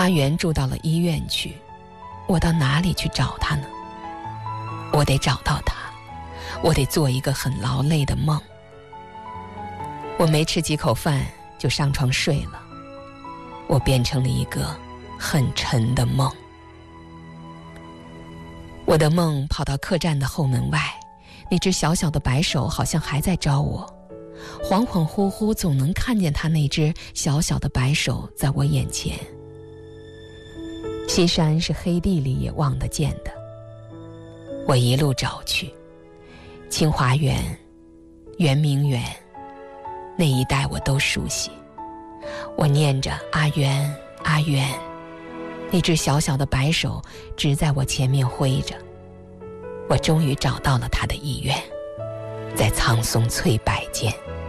阿元住到了医院去，我到哪里去找他呢？我得找到他，我得做一个很劳累的梦。我没吃几口饭就上床睡了，我变成了一个很沉的梦。我的梦跑到客栈的后门外，那只小小的白手好像还在招我，恍恍惚惚总能看见他那只小小的白手在我眼前。西山是黑地里也望得见的，我一路找去，清华园、圆明园那一带我都熟悉。我念着阿元阿元，那只小小的白手直在我前面挥着。我终于找到了他的医院，在苍松翠柏间。